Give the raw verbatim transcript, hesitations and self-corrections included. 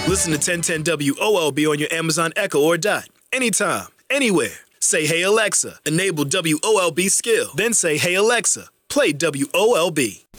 Listen to ten ten W O L B on your Amazon Echo or Dot. Anytime, anywhere. Say, hey, Alexa, enable W O L B skill. Then say, hey, Alexa, play W O L B.